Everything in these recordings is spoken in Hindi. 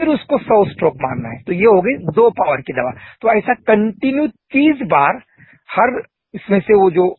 फिर उसको 100 स्ट्रोक मारना है। तो ये हो गई 2 पावर की दवा। तो ऐसा कंटिन्यू 30 बार हर इसमें से वो जो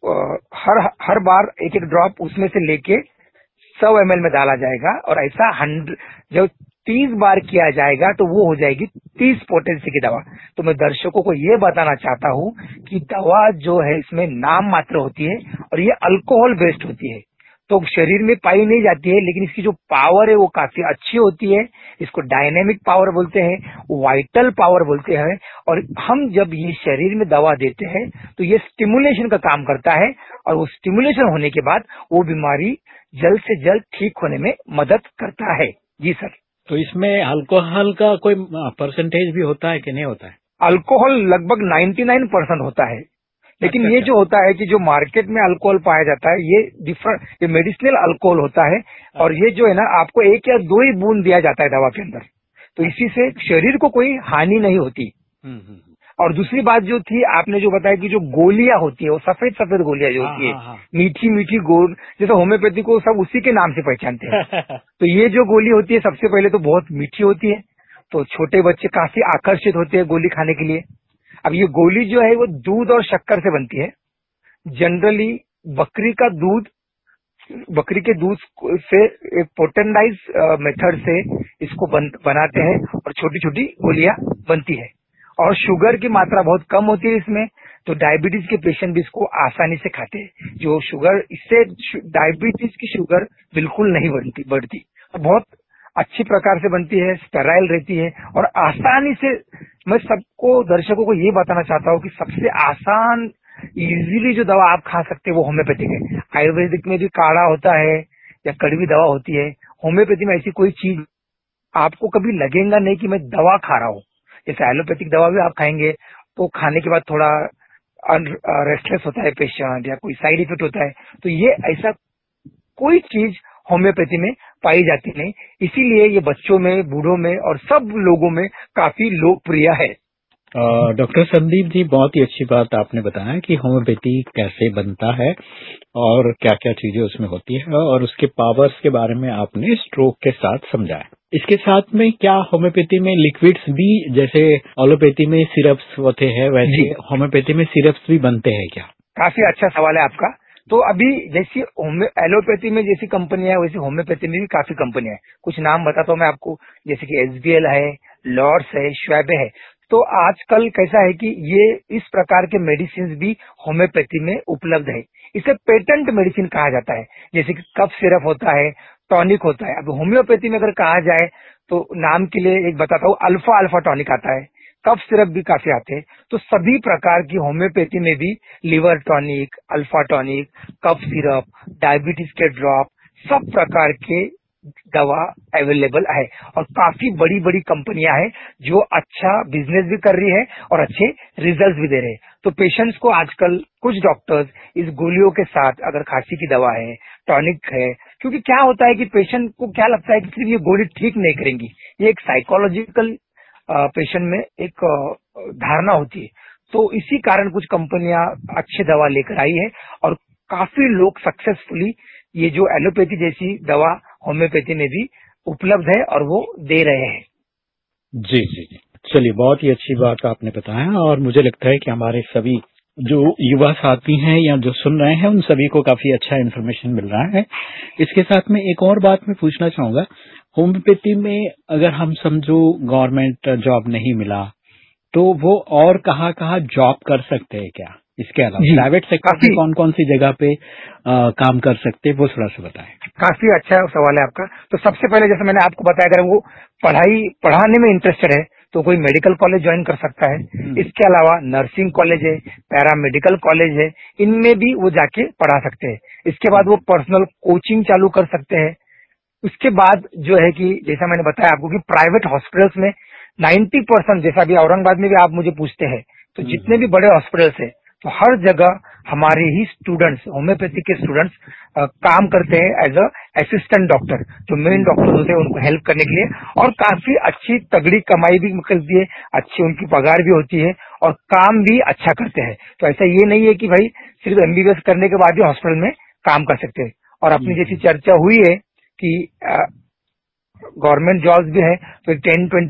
हर बार एक एक ड्रॉप उसमें से लेके 100 ml में डाला जाएगा, और ऐसा 100 जब 30 बार किया जाएगा तो वो हो जाएगी 30 पोटेंसी की दवा। तो मैं दर्शकों को ये बताना चाहता हूँ कि दवा जो है इसमें नाम मात्र होती है और ये अल्कोहल बेस्ड होती है, तो शरीर में पाई नहीं जाती है, लेकिन इसकी जो पावर है वो काफी अच्छी होती है। इसको डायनेमिक पावर बोलते हैं, वाइटल पावर बोलते हैं। और हम जब ये शरीर में दवा देते हैं तो ये स्टिमुलेशन का काम करता है, और वो स्टिमुलेशन होने के बाद वो बीमारी जल्द से जल्द ठीक होने में मदद करता है। जी सर। तो इसमें अल्कोहल का कोई परसेंटेज भी होता है कि नहीं होता है? अल्कोहल लगभग 99% होता है, लेकिन अच्छा ये अच्छा। जो होता है कि जो मार्केट में अल्कोहल पाया जाता है ये डिफरेंट, ये मेडिसिनल अल्कोहल होता है, और ये जो है ना आपको 1 या 2 ही बूंद दिया जाता है दवा के अंदर, तो इसी से शरीर को कोई हानि नहीं होती। और दूसरी बात जो थी आपने जो बताया कि जो गोलियां होती है वो सफेद सफेद गोलियां जो होती है, मीठी मीठी गोल, जैसे होम्योपैथी को सब उसी के नाम से पहचानते हैं। तो ये जो गोली होती है सबसे पहले तो बहुत मीठी होती है, तो छोटे बच्चे काफी आकर्षित होते हैं गोली खाने के लिए। अब ये गोली जो है वो दूध और शक्कर से बनती है। जनरली बकरी का दूध, बकरी के दूध से एक पोटेंडाइज मेथड से इसको बनाते हैं, और छोटी छोटी गोलियां बनती है, और शुगर की मात्रा बहुत कम होती है इसमें, तो डायबिटीज के पेशेंट भी इसको आसानी से खाते हैं। जो शुगर, इससे डायबिटीज की शुगर बिल्कुल नहीं बढ़ती, और बहुत अच्छी प्रकार से बनती है, स्टेराइल रहती है, और आसानी से। मैं सबको दर्शकों को ये बताना चाहता हूँ कि सबसे आसान इजीली जो दवा आप खा सकते हैं वो होम्योपैथिक है। आयुर्वेदिक में भी काढ़ा होता है या कड़वी दवा होती है, होम्योपैथी में ऐसी कोई चीज आपको कभी लगेगा नहीं कि मैं दवा खा रहा हूँ। जैसे एलोपैथिक दवा भी आप खाएंगे तो खाने के बाद थोड़ा रेस्टलेस होता है पेशेंट, या कोई साइड इफेक्ट होता है, तो ये ऐसा कोई चीज होम्योपैथी में पाई जाती नहीं। इसीलिए ये बच्चों में, बूढ़ों में और सब लोगों में काफी लोकप्रिय है। डॉक्टर संदीप जी, बहुत ही अच्छी बात आपने बताया कि होम्योपैथी कैसे बनता है और क्या क्या चीजें उसमें होती है, और उसके पावर्स के बारे में आपने स्ट्रोक के साथ समझाया। इसके साथ में क्या होम्योपैथी में लिक्विड्स भी, जैसे एलोपैथी में सिरप्स होते हैं, वैसे होम्योपैथी में सिरप्स भी बनते हैं क्या? काफी अच्छा सवाल है आपका। तो अभी जैसी एलोपैथी में जैसी कंपनियां है वैसी होम्योपैथी में भी काफी कंपनियां हैं। कुछ नाम बताता हूँ मैं आपको, जैसे कि SBL है, लॉर्ड्स है, श्वैबे है। तो आजकल कैसा है कि ये इस प्रकार के मेडिसिन भी होम्योपैथी में उपलब्ध है। इसे पेटेंट मेडिसिन कहा जाता है। जैसे कि कफ सिरप होता है, टॉनिक होता है। अब होम्योपैथी में अगर कहा जाए तो नाम के लिए एक बताता हूँ, अल्फा अल्फा टॉनिक आता है, कफ सिरप भी काफी आते हैं। तो सभी प्रकार की होम्योपैथी में भी liver tonic, alpha tonic, cough syrup, diabetes के ड्रॉप, सब प्रकार के दवा अवेलेबल है, और काफी बड़ी बड़ी कंपनियां हैं जो अच्छा बिजनेस भी कर रही है और अच्छे रिजल्ट भी दे रहे हैं। तो पेशेंट्स को आजकल कुछ डॉक्टर्स इस गोलियों के साथ, अगर खांसी की दवा है, टॉनिक है, क्योंकि क्या होता है कि पेशेंट को क्या लगता है कि सिर्फ ये गोली ठीक नहीं करेंगी, ये एक साइकोलॉजिकल पेशेंट में एक धारणा होती है। तो इसी कारण कुछ कंपनियां अच्छी दवा लेकर आई है, और काफी लोग सक्सेसफुली ये जो एलोपैथी जैसी दवा होम्योपैथी में भी उपलब्ध है और वो दे रहे हैं। जी जी जी, चलिए, बहुत ही अच्छी बात आपने बताया, और मुझे लगता है कि हमारे सभी जो युवा साथी हैं या जो सुन रहे हैं उन सभी को काफी अच्छा इन्फॉर्मेशन मिल रहा है। इसके साथ में एक और बात मैं पूछना चाहूंगा, होम्योपैथी में अगर हम समझो गवर्नमेंट जॉब नहीं मिला तो वो और कहाँ जॉब कर सकते हैं क्या? इसके अलावा प्राइवेट सेक्टर में कौन कौन सी जगह पे काम कर सकते हैं, वो थोड़ा सा बताएं। काफी अच्छा सवाल है आपका। तो सबसे पहले जैसे मैंने आपको बताया, अगर वो पढ़ाने में इंटरेस्टेड है तो कोई मेडिकल कॉलेज ज्वाइन कर सकता है। इसके अलावा नर्सिंग कॉलेज है, पैरामेडिकल कॉलेज है, इनमें भी वो जाके पढ़ा सकते हैं। इसके बाद वो पर्सनल कोचिंग चालू कर सकते हैं। उसके बाद जो है कि जैसा मैंने बताया आपको कि प्राइवेट हॉस्पिटल्स में 90%, जैसा अभी औरंगाबाद में भी आप मुझे पूछते हैं, तो जितने भी बड़े हॉस्पिटल्स है तो हर जगह हमारे ही स्टूडेंट्स, होम्योपैथी के स्टूडेंट्स काम करते हैं एज अ असिस्टेंट डॉक्टर, जो मेन डॉक्टर होते हैं उनको हेल्प करने के लिए, और काफी अच्छी तगड़ी कमाई भी निकलती है, अच्छी उनकी पगार भी होती है, और काम भी अच्छा करते हैं। तो ऐसा ये नहीं है कि भाई सिर्फ MBBS करने के बाद ही हॉस्पिटल में काम कर सकते हैं। और अपनी जैसी चर्चा हुई है कि गवर्नमेंट जॉब्स भी है, तो 10-20